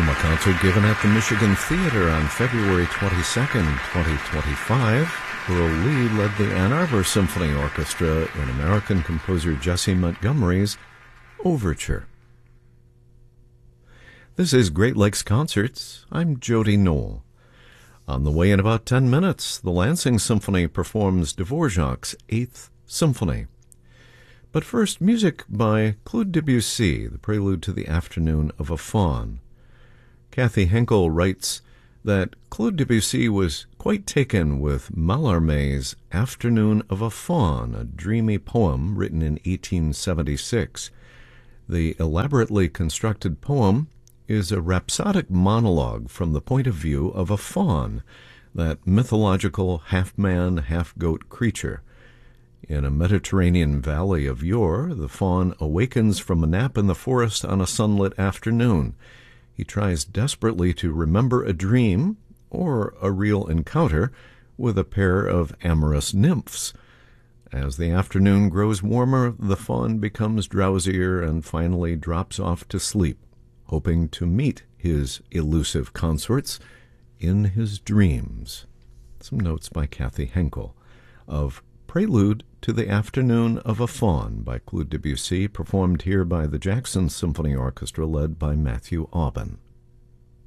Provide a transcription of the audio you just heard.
From a concert given at the Michigan Theater on February 22nd, 2025, Earl Lee led the Ann Arbor Symphony Orchestra in American composer Jessie Montgomery's Overture. This is Great Lakes Concerts. I'm Jody Knoll. On the way in about 10 minutes, the Lansing Symphony performs Dvorak's Eighth Symphony. But first, music by Claude Debussy, the prelude to the Afternoon of a Faun. Kathy Henkel writes that Claude Debussy was quite taken with Mallarmé's Afternoon of a Faun, a dreamy poem written in 1876. The elaborately constructed poem is a rhapsodic monologue from the point of view of a faun, that mythological half-man, half-goat creature. In a Mediterranean valley of yore, the faun awakens from a nap in the forest on a sunlit afternoon. He tries desperately to remember a dream or a real encounter with a pair of amorous nymphs. As the afternoon grows warmer, the faun becomes drowsier and finally drops off to sleep, hoping to meet his elusive consorts in his dreams. Some notes by Kathy Henkel of Prelude to the Afternoon of a Faun by Claude Debussy, performed here by the Jackson Symphony Orchestra led by Matthew Aubin.